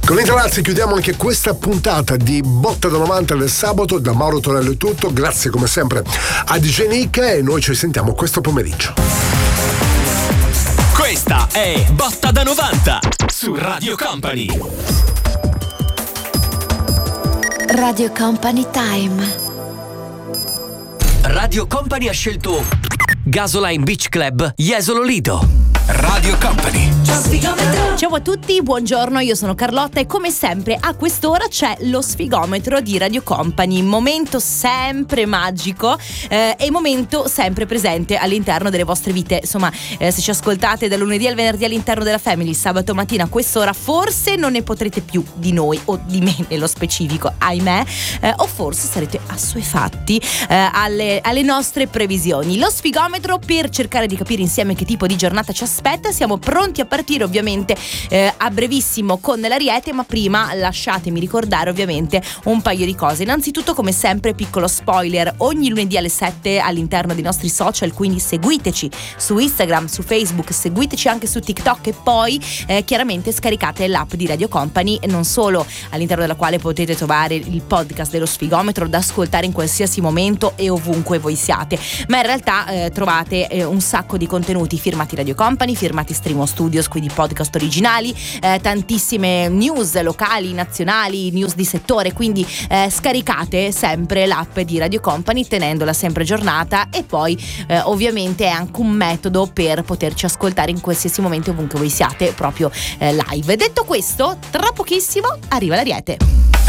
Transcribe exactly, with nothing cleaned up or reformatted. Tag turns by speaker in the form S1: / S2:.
S1: Con Nicolazzi chiudiamo anche questa puntata di Botta da novanta del sabato. Da Mauro Tonello è tutto, grazie come sempre a D J Nick e noi ci sentiamo questo pomeriggio.
S2: Questa è Botta da novanta su Radio Company.
S3: Radio Company Time.
S2: Radio Company ha scelto Gasoline Beach Club Jesolo Lido. Radio Company.
S4: Ciao a tutti, buongiorno, io sono Carlotta e come sempre a quest'ora c'è lo sfigometro di Radio Company, momento sempre magico eh, e momento sempre presente all'interno delle vostre vite. Insomma, eh, se ci ascoltate dal lunedì al venerdì all'interno della Family, sabato mattina a quest'ora forse non ne potrete più di noi o di me nello specifico, ahimè, eh, o forse sarete assuefatti eh, alle, alle nostre previsioni. Lo sfigometro per cercare di capire insieme che tipo di giornata ci aspetta. Siamo pronti a partire ovviamente eh, a brevissimo con l'Ariete, ma prima lasciatemi ricordare ovviamente un paio di cose. Innanzitutto, come sempre, piccolo spoiler, ogni lunedì alle sette all'interno dei nostri social, quindi seguiteci su Instagram, su Facebook, seguiteci anche su TikTok e poi eh, chiaramente scaricate l'app di Radio Company, non solo all'interno della quale potete trovare il podcast dello sfigometro da ascoltare in qualsiasi momento e ovunque voi siate, ma in realtà eh, trovate eh, un sacco di contenuti firmati Radio Company, firmati Streamo Studios, quindi podcast originali, eh, tantissime news locali, nazionali, news di settore, quindi eh, scaricate sempre l'app di Radio Company tenendola sempre aggiornata e poi eh, ovviamente è anche un metodo per poterci ascoltare in qualsiasi momento ovunque voi siate proprio eh, live. Detto questo, tra pochissimo arriva l'Ariete.